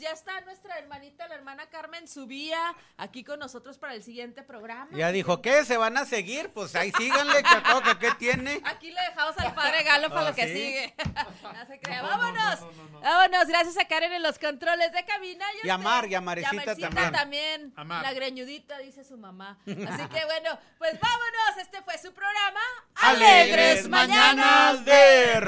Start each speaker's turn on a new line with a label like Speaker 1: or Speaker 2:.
Speaker 1: ya está nuestra hermanita, la hermana Carmen, subía aquí con nosotros para el siguiente programa.
Speaker 2: Ya dijo, ¿qué? ¿Se van a seguir? Pues ahí síganle, ¿qué tiene?
Speaker 1: Aquí le dejamos al padre Galo para lo que
Speaker 2: ¿sí?
Speaker 1: sigue. No se crea. Vámonos. Vámonos, gracias a Karen en los controles de cabina.
Speaker 2: Y a Mar, y a Marecita
Speaker 1: también.
Speaker 3: Amar.
Speaker 1: La greñudita, dice su mamá. Así que bueno, pues vámonos. Este fue su programa.
Speaker 2: Alegres Mañanas de